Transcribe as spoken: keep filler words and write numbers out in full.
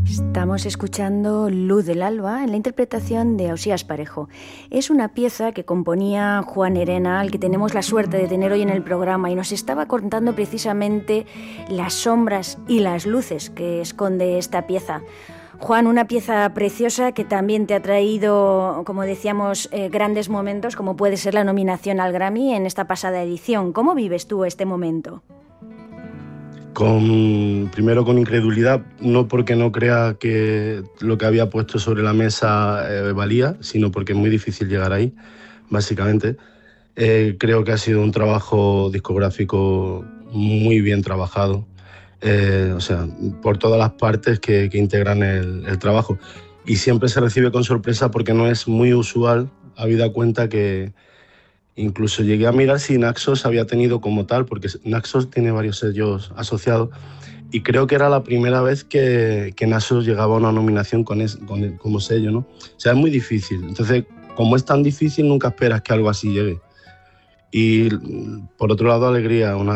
Estamos escuchando Luz del Alba en la interpretación de Ausías Parejo. Es una pieza que componía Juan Herena, al que tenemos la suerte de tener hoy en el programa, y nos estaba contando precisamente las sombras y las luces que esconde esta pieza. Juan, una pieza preciosa que también te ha traído, como decíamos, eh, grandes momentos, como puede ser la nominación al Grammy en esta pasada edición. ¿Cómo vives tú este momento? Con, primero con incredulidad, no porque no crea que lo que había puesto sobre la mesa eh, valía, sino porque es muy difícil llegar ahí, básicamente. Eh, creo que ha sido un trabajo discográfico muy bien trabajado, eh, o sea, por todas las partes que, que integran el, el trabajo. Y siempre se recibe con sorpresa porque no es muy usual, habida cuenta que incluso llegué a mirar si Naxos había tenido como tal, porque Naxos tiene varios sellos asociados, y creo que era la primera vez que, que Naxos llegaba a una nominación con, es, con como sello, ¿no? O sea, es muy difícil. Entonces, como es tan difícil, nunca esperas que algo así llegue. Y por otro lado, alegría, una